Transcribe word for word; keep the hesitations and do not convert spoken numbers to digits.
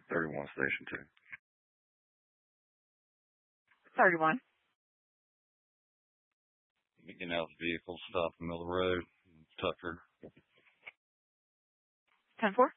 thirty-one, station two. thirty-one. Getting out of the vehicle, stop in the middle of the road, Tucker. ten four.